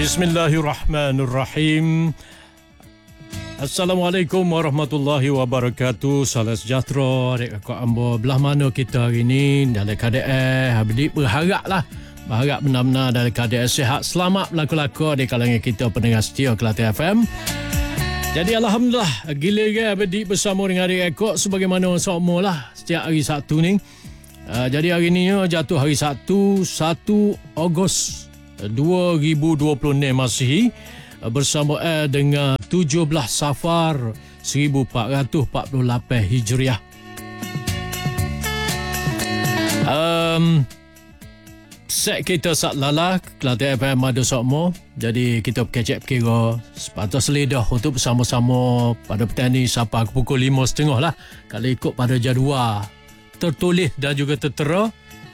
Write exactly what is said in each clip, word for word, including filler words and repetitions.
Bismillahirrahmanirrahim. Assalamualaikum warahmatullahi wabarakatuh. Salam sejahtera adik kakak ambo belah mana kita hari ni dalam keadaan habis berharaplah berharap benar-benar dalam keadaan sihat selamat berlaku-laku di kalangan kita pendengar setia Kelate F M. Jadi alhamdulillah giliran abdi bersama dengan adik kakak sebagaimana semula setiap hari Sabtu ni. Uh, jadi hari ni jatuh hari Sabtu satu Ogos dua ribu dua puluh enam Masihi bersama eh, dengan tujuh belas Safar seribu empat ratus empat puluh lapan Hijriah. Um, set kita sat lala Kelate F M ada sokmo. Jadi kita kecek kira sepatas lidah untuk bersama-sama pada petang ni sampai pukul lima setengah lah. Kalau ikut pada jadual tertulis dan juga tertera.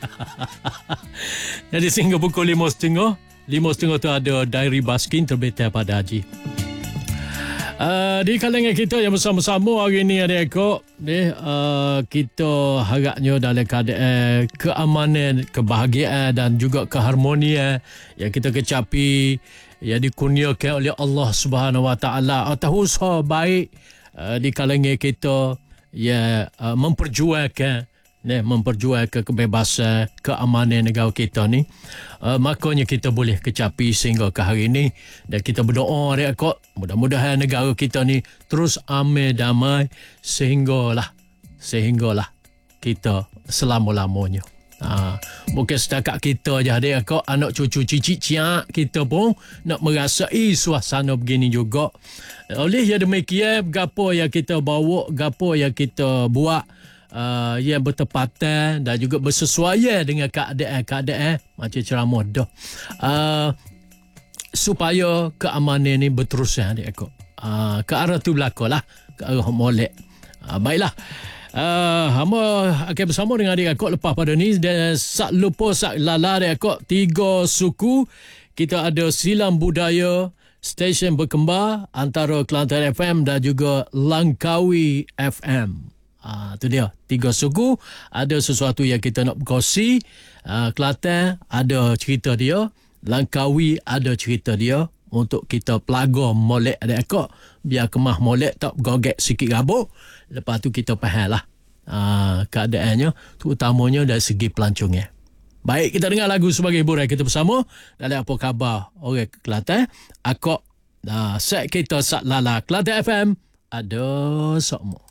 Jadi sehingga pukul lima setengah lima setengah tu ada Diary Baskin terbitan pada Haji. Uh, di kalangan kita yang bersama-sama hari ni ada ekor ni, uh, kita harapnya dalam keadaan keamanan, kebahagiaan dan juga keharmonian yang kita kecapi yang dikurniakan oleh Allah Subhanahu Wa Taala atas usaha baik uh, di kalangan kita yang uh, memperjuangkan Nah, memperjuangkan kebebasan, keamanan negara kita ni. Uh, makanya kita boleh kecapi sehingga ke hari ini. Dan kita berdoa, rekod, mudah-mudahan negara kita ni terus aman, damai, sehinggalah, sehinggalah kita selama-lamanya. Ha, bukan setakat kita je ada kau anak cucu cicit ciak kita pun nak merasai suasana begini juga. Oleh yang demikian, gapo yang kita bawa, gapo yang kita buat Uh, yang bertepatan dan juga bersesuaian dengan keadaan-keadaan macam ceramah dah uh, supaya keamanan ni berterusan dia kok uh, ke arah tu berlaku lah ke arah molek. Uh, baiklah uh, hamba akan bersama dengan adik akak lepas pada ni dan sak lupa sak lala adik akak tiga suku kita ada silam budaya stesen berkembar antara Kelantan F M dan juga Langkawi F M. Ah, tu dia tiga suku ada sesuatu yang kita nak berkongsi. Ah, Kelantan ada cerita dia, Langkawi ada cerita dia untuk kita pelaga molek adik akak biar kemah molek tak gogek sikit rabuk. Lepas tu kita faham lah ah, keadaannya terutamanya dari segi pelancongan. Baik, kita dengar lagu sebagai hiburan kita bersama dalam apa khabar orang Kelantan. Akak ah, set kita sat lala Kelantan F M ada sokmo.